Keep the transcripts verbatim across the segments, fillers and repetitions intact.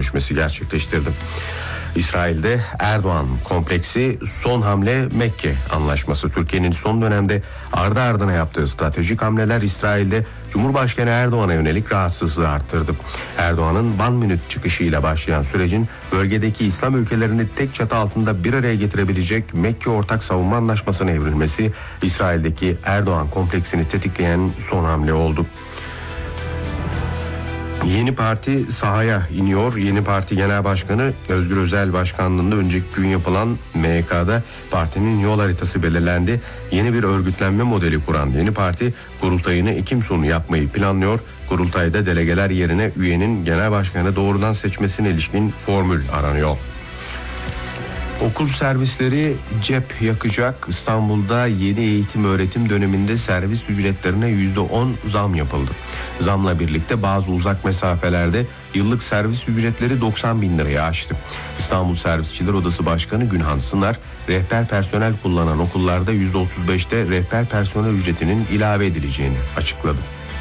görüşmesi gerçekleştirdi. İsrail'de Erdoğan kompleksi son hamle Mekke Anlaşması. Türkiye'nin son dönemde ardı ardına yaptığı stratejik hamleler İsrail'de Cumhurbaşkanı Erdoğan'a yönelik rahatsızlığı arttırdı. Erdoğan'ın Ban Münit çıkışıyla başlayan sürecin bölgedeki İslam ülkelerini tek çatı altında bir araya getirebilecek Mekke Ortak Savunma Anlaşması'na evrilmesi İsrail'deki Erdoğan kompleksini tetikleyen son hamle oldu. Yeni Parti sahaya iniyor. Yeni Parti Genel Başkanı Özgür Özel Başkanlığı'nda önceki gün yapılan M Y K'da partinin yol haritası belirlendi. Yeni bir örgütlenme modeli kuran Yeni Parti kurultayını Ekim sonu yapmayı planlıyor. Kurultayda delegeler yerine üyenin genel başkanı doğrudan seçmesine ilişkin formül aranıyor. Okul servisleri cep yakacak. İstanbul'da yeni eğitim öğretim döneminde servis ücretlerine yüzde on zam yapıldı. Zamla birlikte bazı uzak mesafelerde yıllık servis ücretleri doksan bin liraya aştı. İstanbul Servisçiler Odası Başkanı Günhan Sınar, rehber personel kullanan okullarda yüzde otuz beşte rehber personel ücretinin ilave edileceğini açıkladı.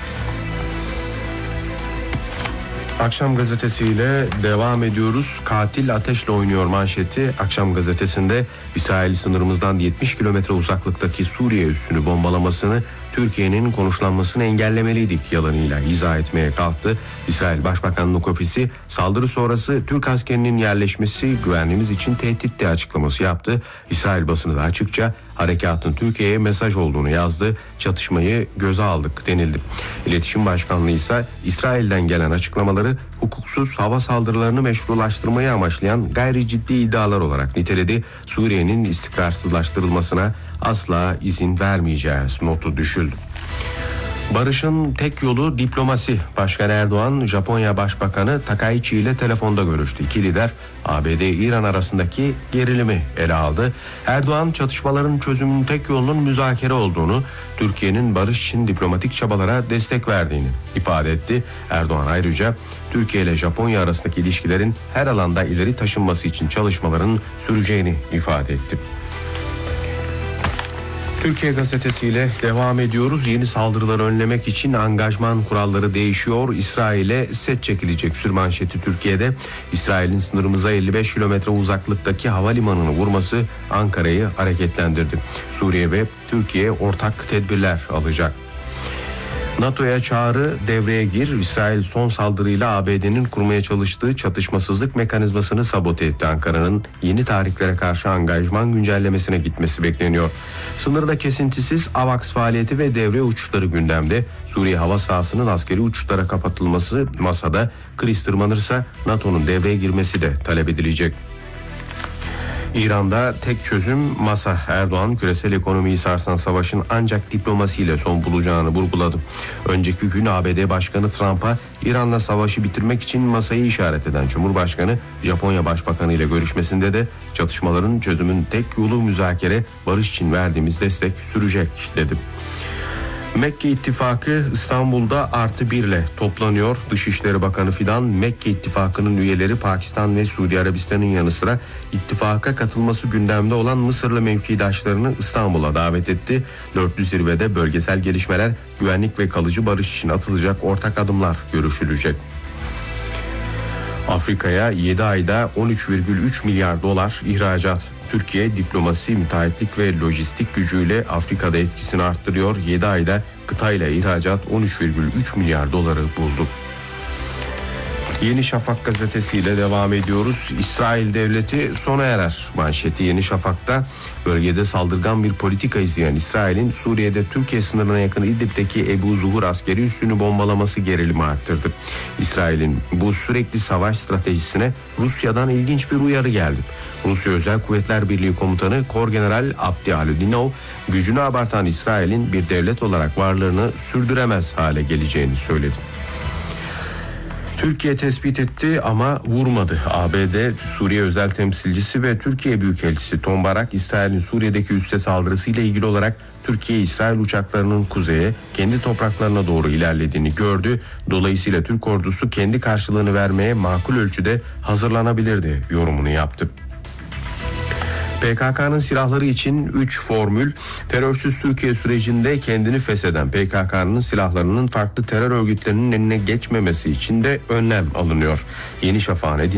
Akşam gazetesiyle devam ediyoruz. Katil ateşle oynuyor manşeti. Akşam gazetesinde İsrail sınırımızdan yetmiş kilometre uzaklıktaki Suriye üssünü bombalamasını Türkiye'nin konuşlanmasını engellemeliydik yalanıyla izah etmeye kalktı. İsrail Başbakanlık Ofisi saldırı sonrası Türk askerinin yerleşmesi güvenliğimiz için tehditti açıklaması yaptı. İsrail basını da açıkça harekatın Türkiye'ye mesaj olduğunu yazdı. Çatışmayı göze aldık denildi. İletişim Başkanlığı ise İsrail'den gelen açıklamaları hukuksuz hava saldırılarını meşrulaştırmayı amaçlayan gayri ciddi iddialar olarak niteledi. Suriye'nin istikrarsızlaştırılmasına asla izin vermeyeceğiz notu düşüldü. Barışın tek yolu diplomasi. Başkan Erdoğan, Japonya Başbakanı Takaichi ile telefonda görüştü. İki lider A B D-İran arasındaki gerilimi ele aldı. Erdoğan, çatışmaların çözümünün tek yolunun müzakere olduğunu, Türkiye'nin barış için diplomatik çabalara destek verdiğini ifade etti. Erdoğan ayrıca Türkiye ile Japonya arasındaki ilişkilerin her alanda ileri taşınması için çalışmaların süreceğini ifade etti. Türkiye gazetesiyle devam ediyoruz. Yeni saldırıları önlemek için angajman kuralları değişiyor. İsrail'e set çekilecek sürmanşeti Türkiye'de. İsrail'in sınırımıza elli beş kilometre uzaklıktaki havalimanını vurması Ankara'yı hareketlendirdi. Suriye ve Türkiye ortak tedbirler alacak. NATO'ya çağrı devreye gir. İsrail son saldırıyla A B D'nin kurmaya çalıştığı çatışmasızlık mekanizmasını sabote etti. Ankara'nın yeni tarihlere karşı angajman güncellemesine gitmesi bekleniyor. Sınırda kesintisiz AVAX faaliyeti ve devre uçuşları gündemde. Suriye hava sahasının askeri uçuşlara kapatılması masada. Kriz tırmanırsa NATO'nun devreye girmesi de talep edilecek. İran'da tek çözüm masa. Erdoğan, küresel ekonomiyi sarsan savaşın ancak diplomasiyle son bulacağını vurguladı. Önceki gün A B D Başkanı Trump'a İran'la savaşı bitirmek için masayı işaret eden Cumhurbaşkanı, Japonya Başbakanı ile görüşmesinde de çatışmaların çözümün tek yolu müzakere, barış için verdiğimiz destek sürecek dedi. Mekke İttifakı İstanbul'da artı birle toplanıyor. Dışişleri Bakanı Fidan, Mekke İttifakı'nın üyeleri Pakistan ve Suudi Arabistan'ın yanı sıra ittifaka katılması gündemde olan Mısırlı mevkidaşlarını İstanbul'a davet etti. Dörtlü zirvede bölgesel gelişmeler, güvenlik ve kalıcı barış için atılacak ortak adımlar görüşülecek. Afrika'ya yedi ayda on üç virgül üç milyar dolar ihracat. Türkiye diplomasi, müteahhitlik ve lojistik gücüyle Afrika'da etkisini arttırıyor. yedi ayda kıtayla ihracat on üç virgül üç milyar doları buldu. Yeni Şafak gazetesiyle devam ediyoruz. İsrail devleti sona erer manşeti Yeni Şafak'ta. Bölgede saldırgan bir politika izleyen İsrail'in Suriye'de Türkiye sınırına yakın İdlib'deki Ebu Zuhur askeri üssünü bombalaması gerilimi arttırdı. İsrail'in bu sürekli savaş stratejisine Rusya'dan ilginç bir uyarı geldi. Rusya Özel Kuvvetler Birliği Komutanı Korgeneral Abdi Aludinov, gücünü abartan İsrail'in bir devlet olarak varlığını sürdüremez hale geleceğini söyledi. Türkiye tespit etti ama vurmadı. A B D Suriye özel temsilcisi ve Türkiye Büyükelçisi Tom Barak, İsrail'in Suriye'deki üsse saldırısıyla ilgili olarak Türkiye-İsrail uçaklarının kuzeye, kendi topraklarına doğru ilerlediğini gördü. Dolayısıyla Türk ordusu kendi karşılığını vermeye makul ölçüde hazırlanabilirdi yorumunu yaptı. P K K'nın silahları için üç formül. Terörsüz Türkiye sürecinde kendini fesheden P K K'nın silahlarının farklı terör örgütlerinin eline geçmemesi için de önlem alınıyor. Yeni Şafak'ın